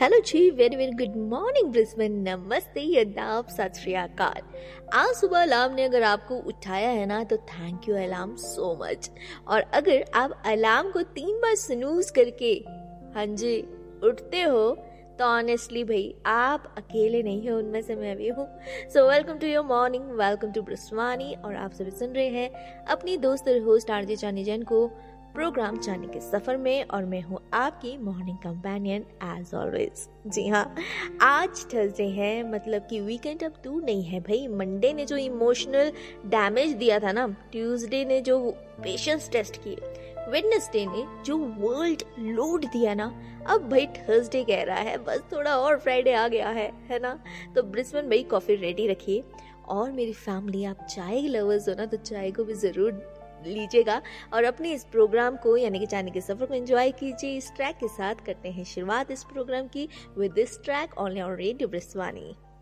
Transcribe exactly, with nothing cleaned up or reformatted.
Hello जी, very very good morning Brisbane, नमस्ते, आदाब, सत श्री अकाल। आज सुबह अलार्म ने अगर आपको उठाया है ना तो thank you alarm so much. और अगर आप अलार्म को तीन बार स्नूज करके हाँ जी उठते हो तो ऑनेस्टली भाई आप अकेले नहीं हो, उनमें से मैं भी हूँ। So welcome to your morning, welcome to ब्रिस्वानी। और आप सभी सुन रहे हैं अपनी दोस्त और होस्ट आरजे चानी जैन को प्रोग्राम जाने के सफर में, और मैं हूँ आपकी मॉर्निंग कंपेनियन एज ऑलवेज। जी हाँ, आज थर्सडे है, मतलब कि वीकेंड अब दूर नहीं है भाई। मंडे ने जो इमोशनल डैमेज दिया था ना, ट्यूसडे ने जो पेशेंस टेस्ट किए, वेडनेसडे ने जो वर्ल्ड लोड दिया ना, अब भाई थर्सडे कह रहा है बस थोड़ा और फ्राइडे आ गया है है ना। तो ब्रिस्बेन भाई कॉफी रेडी रखिए। और मेरी फैमिली, आप चाय लवर्स हो ना तो चाय को भी जरूर लीजिएगा और अपने इस प्रोग्राम को यानी कि जाने के सफर को एंजॉय कीजिए। इस ट्रैक के साथ करते हैं शुरुआत इस प्रोग्राम की with this track only on radio ब्रिस्वानी।